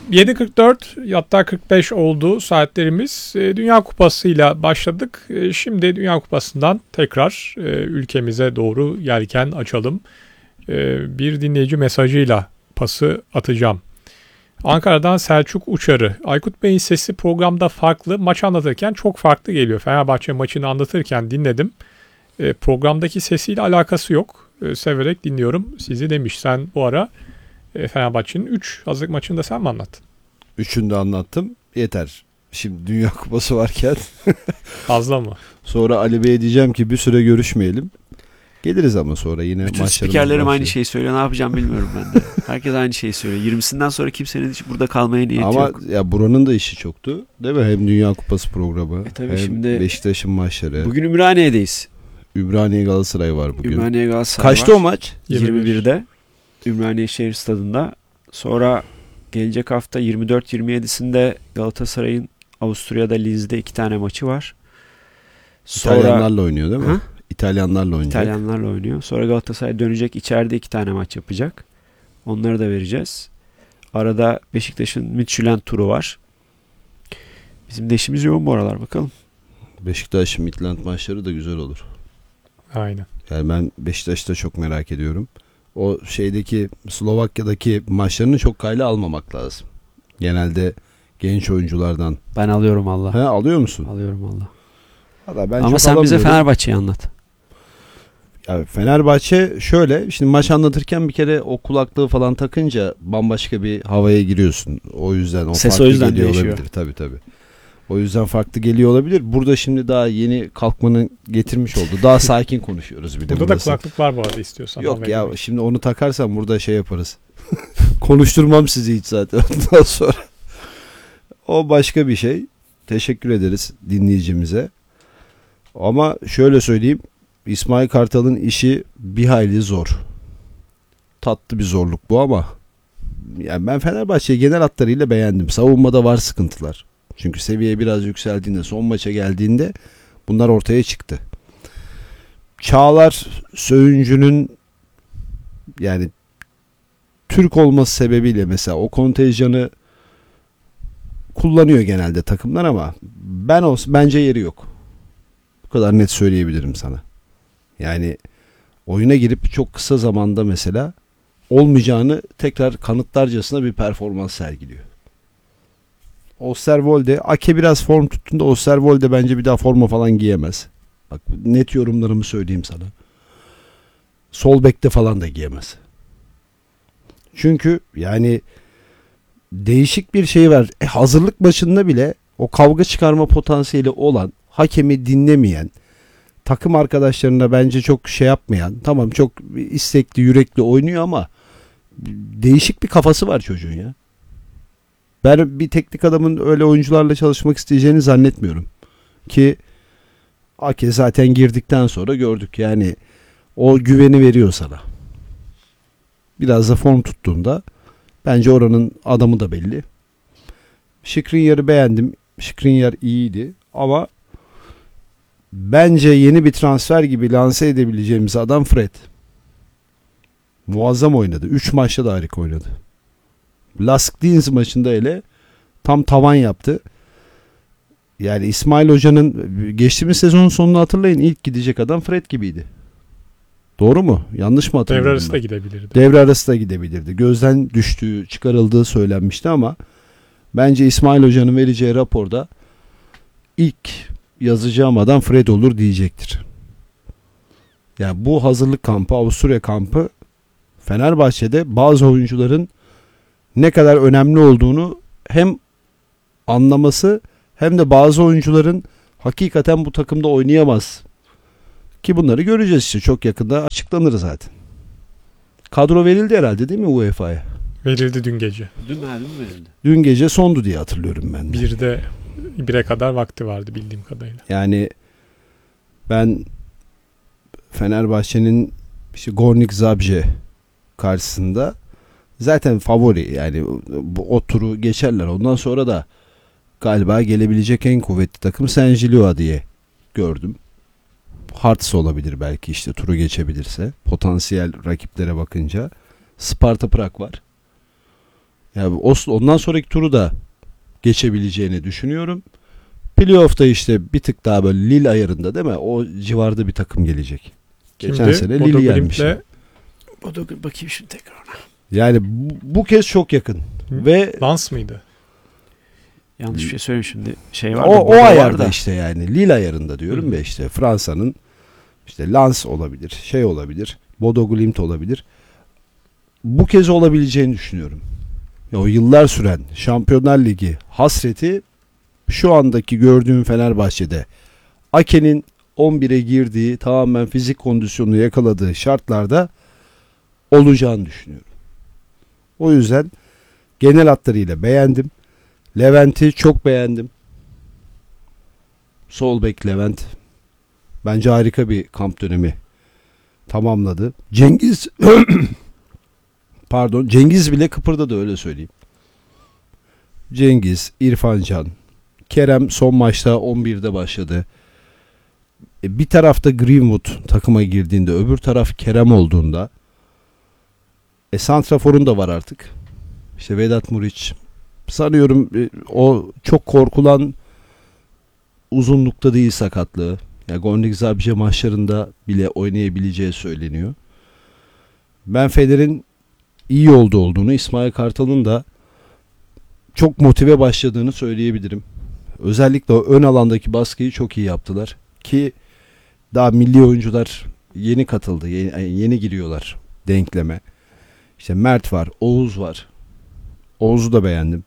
7.44 hatta 45 oldu saatlerimiz. Dünya Kupası'yla başladık. Şimdi Dünya Kupası'ndan tekrar ülkemize doğru yelken açalım. Bir dinleyici mesajıyla pası atacağım. Ankara'dan Selçuk Uçarı. Aykut Bey'in sesi programda farklı. Maç anlatırken çok farklı geliyor. Fenerbahçe maçını anlatırken dinledim. Programdaki sesiyle alakası yok. Severek dinliyorum sizi demiş. Sen bu ara Fenerbahçe'nin 3 hazırlık maçını da sen mi anlattın? 3'ünü de anlattım. Yeter. Şimdi Dünya Kupası varken. Fazla mı? Sonra Ali Bey'e diyeceğim ki bir süre görüşmeyelim. Geliriz ama sonra yine bütün maçlarımız spikerlerim başlıyor. aynı şeyi söylüyor. Ne yapacağım bilmiyorum ben de. Herkes aynı şeyi söylüyor. 20'sinden sonra kimsenin hiç burada kalmaya niyeti ama yok. Ama ya buranın da işi çoktu. Değil mi? Hem Dünya Kupası programı. Tabii hem şimdi Beşiktaş'ın maçları. Bugün Ümraniye'deyiz. Ümraniye Galatasaray var bugün. Ümraniye Galatasaray Kaçta var? o maç? 21'de. Ümraniye Şehir Stadı'nda. Sonra gelecek hafta 24-27'sinde Galatasaray'ın Avusturya'da Linz'de 2 tane maçı var. İtalyanlarla oynuyor değil mi? Ha? İtalyanlarla oynayacak. İtalyanlarla oynuyor. Sonra Galatasaray dönecek, içeride 2 tane maç yapacak. Onları da vereceğiz. Arada Beşiktaş'ın Midtjylland turu var. Bizim de işimiz yoğun bu aralar, bakalım. Beşiktaş Midtjylland maçları da güzel olur. Aynen. Yani ben Beşiktaş'ta çok merak ediyorum. O şeydeki Slovakya'daki maçlarını çok kayla almamak lazım. Genelde genç oyunculardan. Ben alıyorum Allah. He, alıyor musun? Alıyorum Allah. Vallahi ben ama sen bize Fenerbahçe'yi anlat. Ya Fenerbahçe şöyle, şimdi maç anlatırken bir kere o kulaklığı falan takınca bambaşka bir havaya giriyorsun. O yüzden o ses farklı o yüzden geliyor değişiyor. olabilir. Tabii. O yüzden farklı geliyor olabilir. Burada şimdi daha yeni kalkmanın getirmiş oldu. Daha sakin konuşuyoruz bir de. Burada da kulaklık var bu arada istiyorsan. Yok ya, şimdi onu takarsan burada şey yaparız. Konuşturmam sizi hiç zaten ondan sonra. O başka bir şey. Teşekkür ederiz dinleyicimize. Ama şöyle söyleyeyim. İsmail Kartal'ın işi bir hayli zor. Tatlı bir zorluk bu ama yani ben Fenerbahçe'yi genel hatlarıyla beğendim. Savunmada var sıkıntılar. Çünkü seviye biraz yükseldiğinde, son maça geldiğinde bunlar ortaya çıktı. Çağlar Söyüncü'nün yani Türk olması sebebiyle mesela o kontenjanı kullanıyor genelde takımlar ama bence yeri yok. Bu kadar net söyleyebilirim sana. Yani oyuna girip çok kısa zamanda mesela olmayacağını tekrar kanıtlarcasına bir performans sergiliyor. Osterwolde, Ake biraz form tuttuğunda Osterwolde bence bir daha forma falan giyemez. Bak net yorumlarımı söyleyeyim sana. Sol bekte falan da giyemez. Çünkü yani değişik bir şey var. Hazırlık maçında bile o kavga çıkarma potansiyeli olan, hakemi dinlemeyen, takım arkadaşlarına bence çok şey yapmayan, tamam çok istekli, yürekli oynuyor ama değişik bir kafası var çocuğun ya. Ben bir teknik adamın öyle oyuncularla çalışmak isteyeceğini zannetmiyorum. Ki Ake zaten girdikten sonra gördük yani o güveni veriyor sana. Biraz da form tuttuğunda bence oranın adamı da belli. Skriniar'ı beğendim. Skriniar iyiydi ama bence yeni bir transfer gibi lanse edebileceğimiz adam Fred. Muazzam oynadı. 3 maçta da harika oynadı. Lask Linz maçında hele tam tavan yaptı. Yani İsmail Hoca'nın geçtiğimiz sezonun sonunu hatırlayın. İlk gidecek adam Fred gibiydi. Doğru mu? Yanlış mı hatırlıyorum? Devre arası da gidebilirdi. Devre arası da gidebilirdi. Gözden düştüğü, çıkarıldığı söylenmişti ama bence İsmail Hoca'nın vereceği raporda ilk yazacağım adam Fred olur diyecektir. Yani bu hazırlık kampı, Avusturya kampı Fenerbahçe'de bazı oyuncuların ne kadar önemli olduğunu hem anlaması hem de bazı oyuncuların hakikaten bu takımda oynayamaz. Ki bunları göreceğiz işte, çok yakında açıklanır zaten. Kadro verildi herhalde değil mi UEFA'ya? Verildi dün gece. Dün verildi. Dün gece sondu diye hatırlıyorum ben de. 1'e kadar vakti vardı bildiğim kadarıyla. Yani ben Fenerbahçe'nin işte Gornik Zabrze karşısında zaten favori, yani o turu geçerler. Ondan sonra da galiba gelebilecek en kuvvetli takım Saint-Gilloise diye gördüm. Hearts olabilir belki, işte turu geçebilirse. Potansiyel rakiplere bakınca Sparta Prag var. Yani ondan sonraki turu da geçebileceğini düşünüyorum. Playoff'ta işte bir tık daha böyle Lille ayarında değil mi? O civarda bir takım gelecek. Geçen Kimdi? sene Bodo Lille gelmişti. Bakayım şimdi tekrar ona. Yani bu kez çok yakın. Hı? Ve Lens mıydı? Yanlış bir şey söyleyeyim şimdi. Şey var o Bodo var ayarda da. işte yani Lille ayarında diyorum Hı. ya işte Fransa'nın işte Lens olabilir, şey olabilir, Bodo Glimt olabilir. Bu kez olabileceğini düşünüyorum. Ya o yıllar süren Şampiyonlar Ligi hasreti şu andaki gördüğüm Fenerbahçe'de Ake'nin 11'e girdiği tamamen fizik kondisyonunu yakaladığı şartlarda olacağını düşünüyorum. O yüzden genel hatlarıyla beğendim. Levent'i çok beğendim. Sol bek Levent. Bence harika bir kamp dönemi tamamladı. Cengiz Cengiz bile kıpırdadı öyle söyleyeyim. Cengiz, İrfan Can, Kerem son maçta 11'de başladı. Bir tarafta Greenwood takıma girdiğinde öbür taraf Kerem olduğunda santraforun da var artık. İşte Vedat Muriç sanıyorum o çok korkulan uzunlukta değil sakatlığı. Yani Gondik Zabce maçlarında bile oynayabileceği söyleniyor. Ben Fener'in iyi olduğunu, İsmail Kartal'ın da çok motive başladığını söyleyebilirim. Özellikle o ön alandaki baskıyı çok iyi yaptılar. Ki daha milli oyuncular yeni katıldı. Yeni giriyorlar denkleme. İşte Mert var, Oğuz var. Oğuz'u da beğendim.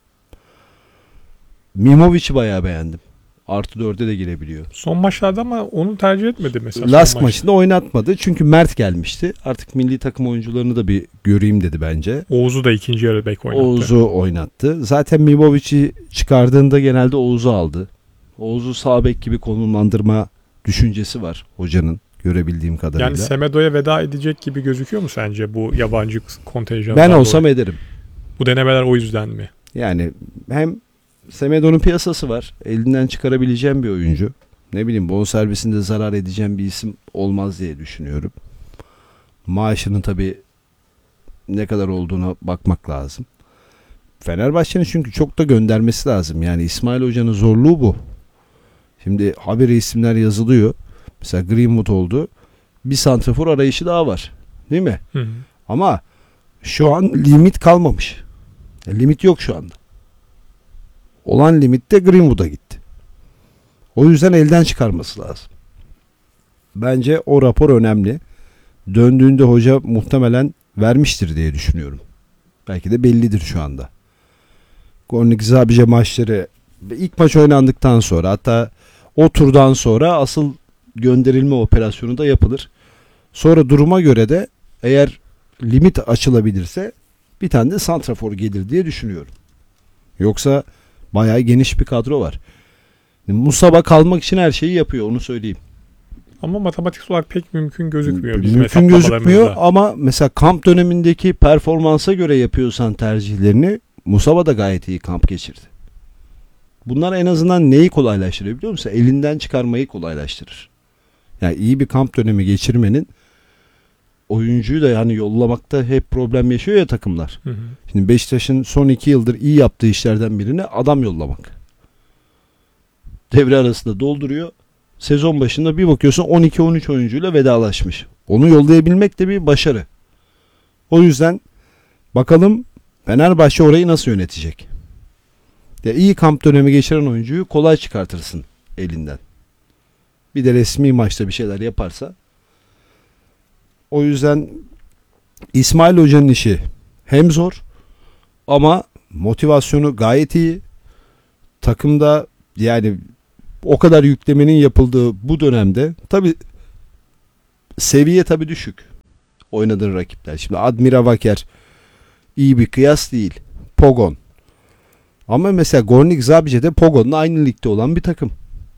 Mimovic'i bayağı beğendim. Artı 4'e de girebiliyor. Son maçlarda ama onu tercih etmedi mesela. Lask maçında oynatmadı. Çünkü Mert gelmişti. Artık milli takım oyuncularını da bir göreyim dedi bence. Oğuz'u da ikinci yarı bek oynattı. Oğuz'u oynattı. Zaten Mimovic'i çıkardığında genelde Oğuz'u aldı. Oğuz'u sağ bek gibi konumlandırma düşüncesi var hocanın görebildiğim kadarıyla. Yani Semedo'ya veda edecek gibi gözüküyor mu sence bu yabancı kontenjandan Ben dolayı? olsam ederim. Bu denemeler o yüzden mi? Yani hem Semedo'nun piyasası var. Elinden çıkarabileceğim bir oyuncu. Ne bileyim bonservisinde zarar edeceğim bir isim olmaz diye düşünüyorum. Maaşının tabii ne kadar olduğuna bakmak lazım. Fenerbahçe'nin çünkü çok da göndermesi lazım. Yani İsmail Hoca'nın zorluğu bu. Şimdi haberi isimler yazılıyor. Mesela Greenwood oldu. Bir santrafor arayışı daha var. Değil mi? Hı hı. Ama şu an limit kalmamış. Limit yok şu anda. Olan limit de Greenwood'a gitti. O yüzden elden çıkarması lazım. Bence o rapor önemli. Döndüğünde hoca muhtemelen vermiştir diye düşünüyorum. Belki de bellidir şu anda. Gornik Zabice maçları ilk maç oynandıktan sonra hatta o turdan sonra asıl gönderilme operasyonu da yapılır. Sonra duruma göre de eğer limit açılabilirse bir tane de santrafor gelir diye düşünüyorum. Yoksa bayağı geniş bir kadro var. Musaba kalmak için her şeyi yapıyor onu söyleyeyim. Ama matematiksel olarak pek mümkün gözükmüyor. Mümkün gözükmüyor ama mesela kamp dönemindeki performansa göre yapıyorsan tercihlerini Musaba da gayet iyi kamp geçirdi. Bunlar en azından neyi kolaylaştırıyor biliyor musun? Elinden çıkarmayı kolaylaştırır. Yani iyi bir kamp dönemi geçirmenin oyuncuyu da yani yollamakta hep problem yaşıyor ya takımlar. Hı hı. Şimdi Beşiktaş'ın son 2 yıldır iyi yaptığı işlerden birini adam yollamak. Devre arasında dolduruyor. Sezon başında bir bakıyorsun 12-13 oyuncuyla vedalaşmış. Onu yollayabilmek de bir başarı. O yüzden bakalım Fenerbahçe orayı nasıl yönetecek? Ya iyi kamp dönemi geçiren oyuncuyu kolay çıkartırsın elinden. Bir de resmi maçta bir şeyler yaparsa. O yüzden İsmail Hoca'nın işi hem zor ama motivasyonu gayet iyi. Takımda yani o kadar yüklemenin yapıldığı bu dönemde tabii seviye tabii düşük. Oynadığın rakipler. Şimdi Admira Vaker iyi bir kıyas değil. Pogon. Ama mesela Gornik Zabice de Pogon'la aynı ligde olan bir takım.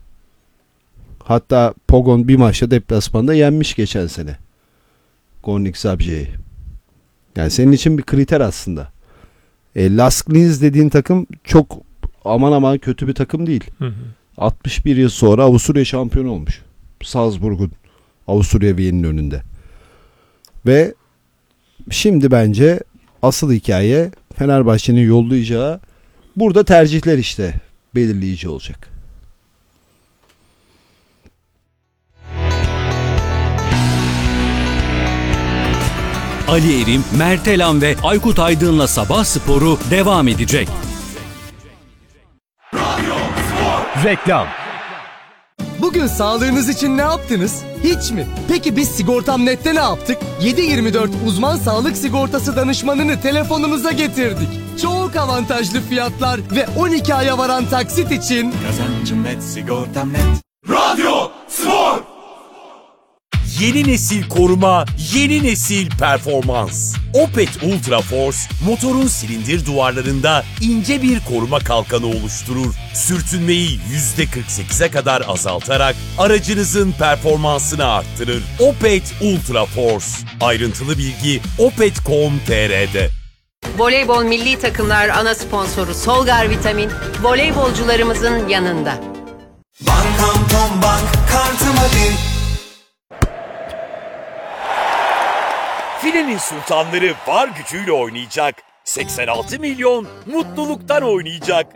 Hatta Pogon bir maçta deplasmanda yenmiş geçen sene. Gornik Zabice'yi. Yani senin için bir kriter aslında. Lask Linz dediğin takım çok aman aman kötü bir takım değil. Hı hı. 61 yıl sonra Avusturya şampiyonu olmuş. Salzburg'un Avusturya Viye'nin önünde. Ve şimdi bence asıl hikaye Fenerbahçe'nin yollayacağı burada tercihler işte belirleyici olacak. Ali Erim, Mert Elan ve Aykut Aydın'la Sabah Sporu devam edecek. Reklam. Bugün sağlığınız için ne yaptınız? Hiç mi? Peki biz Sigortam.net'te ne yaptık? 7/24 uzman sağlık sigortası danışmanını telefonumuza getirdik. Çok avantajlı fiyatlar ve 12 aya varan taksit için Kazancım net, sigortam net. Radyo Spor. Yeni nesil koruma, yeni nesil performans. Opet Ultra Force, motorun silindir duvarlarında ince bir koruma kalkanı oluşturur. Sürtünmeyi %48'e kadar azaltarak aracınızın performansını arttırır. Opet Ultra Force. Ayrıntılı bilgi opet.com.tr'de. Voleybol milli takımlar ana sponsoru Solgar Vitamin, voleybolcularımızın yanında. Bankam Tom Bank, kartım hadi. Filenin sultanları var gücüyle oynayacak. 86 milyon mutluluktan oynayacak.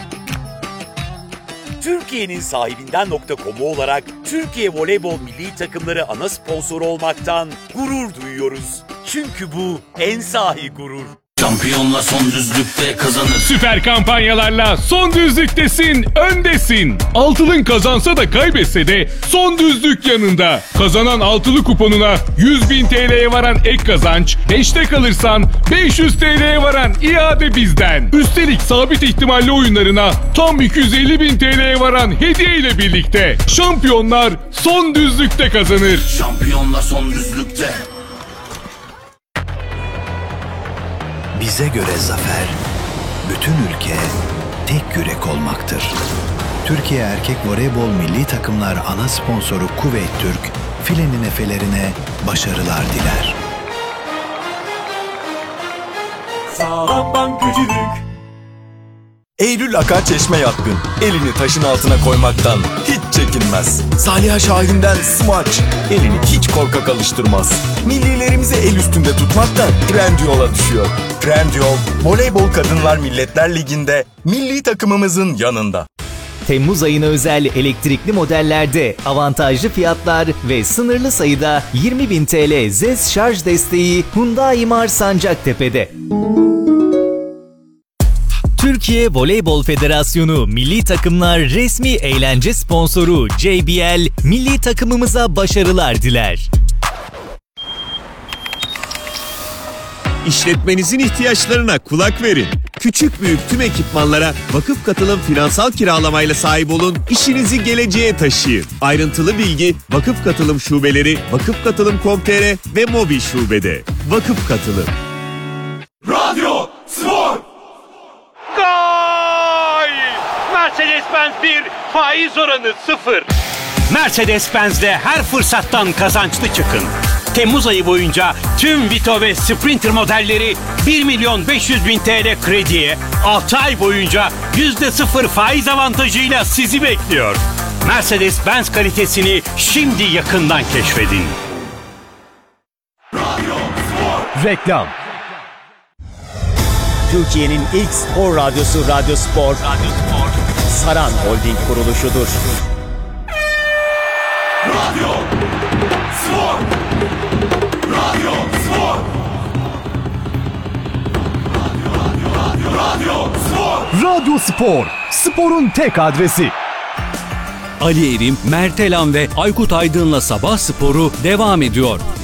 Türkiye'nin sahibinden.com'u olarak Türkiye Voleybol Milli Takımları ana sponsoru olmaktan gurur duyuyoruz. Çünkü bu en sahi gurur. Şampiyonla son düzlükte kazanır. Süper kampanyalarla son düzlüktesin, öndesin. Altılın kazansa da kaybetse de son düzlük yanında. Kazanan altılı kuponuna 100.000 TL'ye varan ek kazanç, 5'te kalırsan 500 TL'ye varan iade bizden. Üstelik sabit ihtimalli oyunlarına tam 250.000 TL'ye varan hediye ile birlikte. Şampiyonlar son düzlükte kazanır. Şampiyonla son düzlükte. Bize göre zafer, bütün ülke tek yürek olmaktır. Türkiye Erkek Voleybol Milli Takımlar ana sponsoru Kuveyt Türk, filenin efelerine başarılar diler. Sağlam bank gücülük. Eylül akar çeşme yatkın. Elini taşın altına koymaktan hiç çekinmez. Saliha Şahin'den smaç. Elini hiç korkak alıştırmaz. Millilerimizi el üstünde tutmaktan Trendyol'a düşüyor. Trendyol, Voleybol Kadınlar Milletler Ligi'nde milli takımımızın yanında. Temmuz ayına özel elektrikli modellerde avantajlı fiyatlar ve sınırlı sayıda 20.000 TL ZES şarj desteği Hyundai Mars Sancaktepe'de. Türkiye Voleybol Federasyonu Milli Takımlar resmi eğlence sponsoru JBL, milli takımımıza başarılar diler. İşletmenizin ihtiyaçlarına kulak verin. Küçük büyük tüm ekipmanlara vakıf katılım finansal kiralamayla sahip olun, işinizi geleceğe taşıyın. Ayrıntılı bilgi vakıf katılım şubeleri, vakıfkatılım.com.tr ve mobil şubede. Vakıf Katılım. Radyo Spor. Gol! Mercedes-Benz 1, faiz oranı 0. Mercedes-Benz'de her fırsattan kazançlı çıkın. Temmuz ayı boyunca tüm Vito ve Sprinter modelleri 1.500.000 TL krediye, 6 ay boyunca %0 faiz avantajıyla sizi bekliyor. Mercedes-Benz kalitesini şimdi yakından keşfedin. reklam. Türkiye'nin ilk spor radyosu Radyo Spor, Saran Holding kuruluşudur. Radyo Spor. Radyo Spor. Radyo Spor. Radyo Spor, sporun tek adresi. Ali Erim, Mert Elan ve Aykut Aydın'la Sabah Sporu devam ediyor.